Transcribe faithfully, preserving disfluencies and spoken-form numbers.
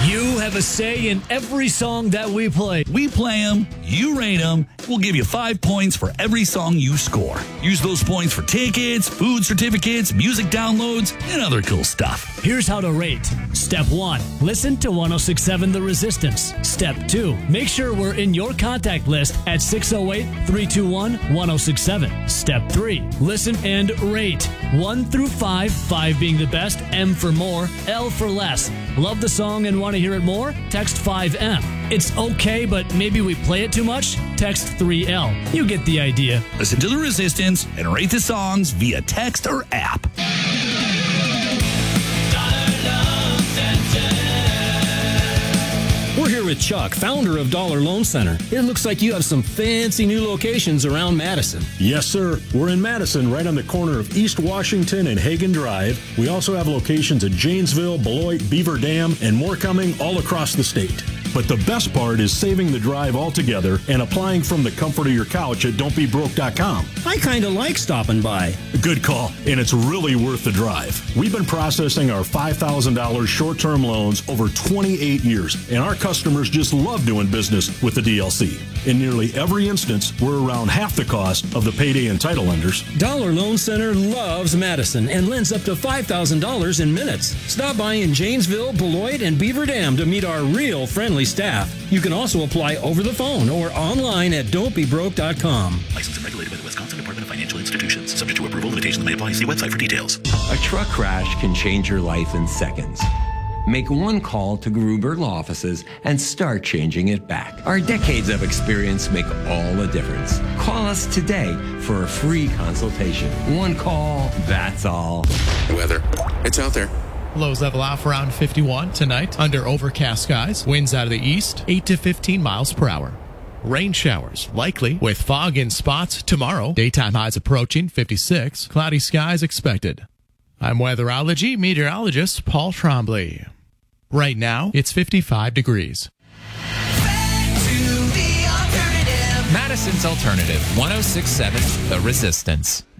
You have a say in every song that we play. We play them, you rate them, we'll give you five points for every song you score. Use those points for tickets, food certificates, music downloads, and other cool stuff. Here's how to rate. Step one, listen to one oh six point seven The Resistance. Step two, make sure we're in your contact list at six oh eight, three two one, one oh six seven. Step three, listen and rate. one through five, five being the best, M for more, L for less. Love the song and want to hear it more? Text five M. It's okay, but maybe we play it too much? Text three L. You get the idea. Listen to The Resistance and rate the songs via text or app. We're here with Chuck, founder of Dollar Loan Center. It looks like you have some fancy new locations around Madison. Yes, sir. We're in Madison, right on the corner of East Washington and Hagen Drive. We also have locations at Janesville, Beloit, Beaver Dam, and more coming all across the state. But the best part is saving the drive altogether and applying from the comfort of your couch at don't be broke dot com. I kind of like stopping by. Good call, and it's really worth the drive. We've been processing our five thousand dollars short-term loans over twenty-eight years, and our customers just love doing business with the D L C. In nearly every instance, we're around half the cost of the payday and title lenders. Dollar Loan Center loves Madison and lends up to five thousand dollars in minutes. Stop by in Janesville, Beloit, and Beaver Dam to meet our real friendly staff. You can also apply over the phone or online at don't be broke dot com. Licensed and regulated by the Wisconsin Department of Financial Institutions. Subject to approval, limitations may apply. See website for details. A truck crash can change your life in seconds. Make one call to Gruber Law Offices and start changing it back. Our decades of experience make all the difference. Call us today for a free consultation. One call, that's all. Weather. It's out there. Lows level off around fifty-one tonight under overcast skies. Winds out of the east, eight to fifteen miles per hour. Rain showers likely with fog in spots tomorrow. Daytime highs approaching fifty-six. Cloudy skies expected. I'm weatherology meteorologist Paul Trombley. Right now, it's fifty-five degrees. Madison's Alternative, one oh six point seven The Resistance.